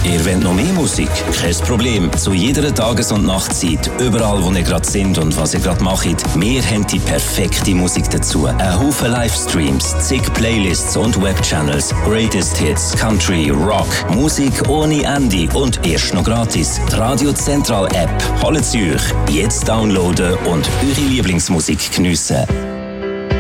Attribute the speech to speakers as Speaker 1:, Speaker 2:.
Speaker 1: Ihr wollt noch mehr Musik? Kein Problem. Zu jeder Tages- und Nachtzeit, überall wo ihr gerade sind und was ihr gerade macht, wir haben die perfekte Musik dazu. Ein Haufen Livestreams, zig Playlists und Webchannels, Greatest Hits, Country, Rock, Musik ohne Ende und erst noch gratis. Die Radio Central App. Holt sie euch. Jetzt downloaden und eure Lieblingsmusik geniessen.